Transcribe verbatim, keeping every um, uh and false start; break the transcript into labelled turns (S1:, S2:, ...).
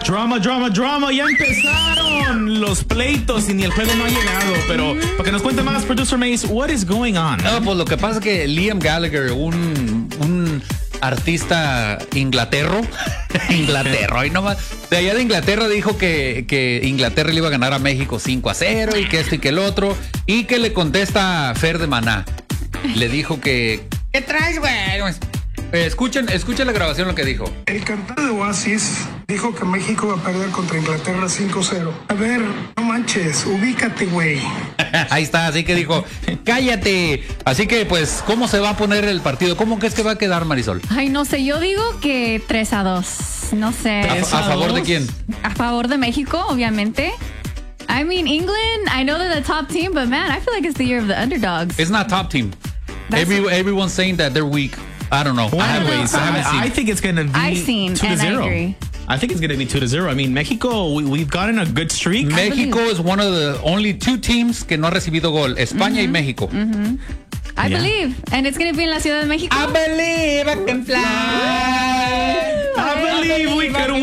S1: Drama, drama, drama. Ya empezaron los pleitos y ni el juego no ha llegado. Pero para que nos cuente más, Producer Mace, what is going on?
S2: No, pues lo que pasa es que Liam Gallagher, un, un artista inglaterro, Inglaterra, y nomás, de allá de Inglaterra dijo que, que Inglaterra le iba a ganar a México cinco a cero y que esto y que el otro. Y que le contesta a Fer de Maná. Le dijo que, ¿qué traes, güey? Eh, escuchen, escuchen la grabación lo que dijo.
S3: El cantante de Oasis dijo que México va a perder contra Inglaterra cinco cero. A ver, no manches, ubícate, güey.
S2: Ahí está, así que dijo, cállate. Así que, pues, ¿cómo se va a poner el partido? ¿Cómo crees que va a quedar, Marisol?
S4: Ay, no sé, yo digo que tres a dos. No sé.
S2: ¿A, a favor de quién?
S4: A favor de México, obviamente. I mean, England, I know they're the top team, but man, I feel like it's the year of the underdogs.
S2: It's not top team. Every, everyone's saying that they're weak. I don't know.
S1: Well,
S2: I haven't,
S1: anyways,
S2: I haven't
S1: I,
S2: seen.
S1: I think it's going to be
S4: I've seen,
S1: two to
S4: and I
S1: zero.
S4: agree.
S1: I think it's going to be two to zero. I mean, Mexico, we, we've gotten a good streak.
S2: México is one of the only two teams que no ha recibido gol. España
S4: Mm-hmm.
S2: y México.
S4: Mm-hmm. I
S1: Yeah.
S4: believe. And it's going to be in la Ciudad de México.
S2: I believe I can fly.
S1: I believe we could